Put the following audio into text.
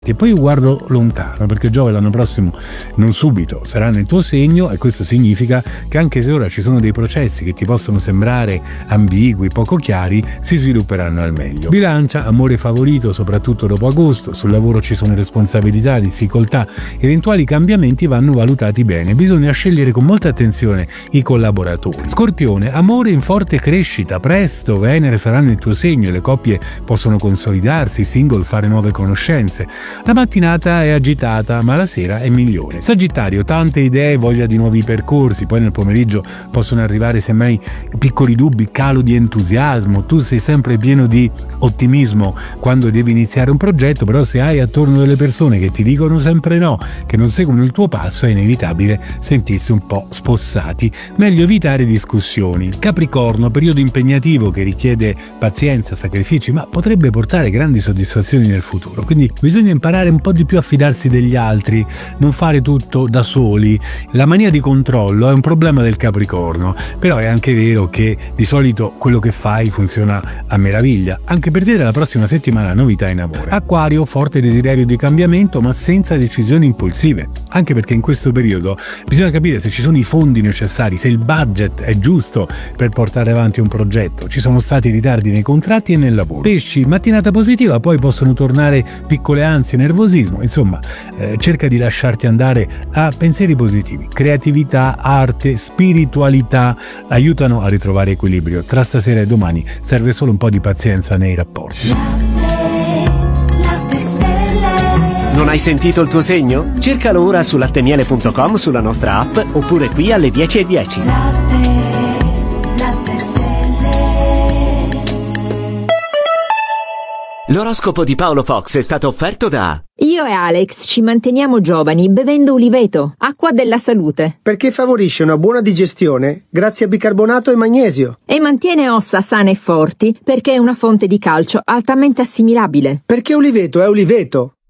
E poi guardo lontano, perché Giove l'anno prossimo non subito sarà nel tuo segno, e questo significa che anche se ora ci sono dei processi che ti possono sembrare ambigui, poco chiari, si svilupperanno al meglio. Bilancia, amore favorito soprattutto dopo agosto, sul lavoro ci sono responsabilità, difficoltà, eventuali cambiamenti vanno valutati bene, bisogna scegliere con molta attenzione i collaboratori. Scorpione, amore in forte crescita, presto Venere sarà nel tuo segno e le coppie possono consolidarsi, single fare nuove conoscenze. La mattinata è agitata, ma la sera è migliore. Sagittario, tante idee, voglia di nuovi percorsi, poi nel pomeriggio possono arrivare semmai piccoli dubbi, calo di entusiasmo, tu sei sempre pieno di ottimismo quando devi iniziare un progetto, però se hai attorno delle persone che ti dicono sempre no, che non seguono il tuo passo, è inevitabile sentirsi un po' spossati. Meglio evitare discussioni. Capricorno, periodo impegnativo che richiede pazienza, sacrifici, ma potrebbe portare grandi soddisfazioni nel futuro, quindi bisogna imparare un po' di più a fidarsi degli altri, non fare tutto da soli. La mania di controllo è un problema del Capricorno, però è anche vero che di solito quello che fai funziona a meraviglia. Anche per te dalla prossima settimana novità in amore. Acquario, forte desiderio di cambiamento ma senza decisioni impulsive, anche perché in questo periodo bisogna capire se ci sono i fondi necessari, se il budget è giusto per portare avanti un progetto. Ci sono stati ritardi nei contratti e nel lavoro. Pesci, mattinata positiva, poi possono tornare piccole ansie, nervosismo, insomma cerca di lasciarti andare a pensieri positivi. Creatività, arte, spiritualità aiutano a ritrovare equilibrio. Tra stasera e domani serve solo un po' di pazienza nei rapporti. Non hai sentito il tuo segno? Cercalo ora su lattemiele.com, sulla nostra app, oppure qui alle 10:10. L'oroscopo di Paolo Fox è stato offerto da... Io e Alex ci manteniamo giovani bevendo Uliveto, acqua della salute. Perché favorisce una buona digestione grazie a bicarbonato e magnesio. E mantiene ossa sane e forti perché è una fonte di calcio altamente assimilabile. Perché Uliveto è Uliveto.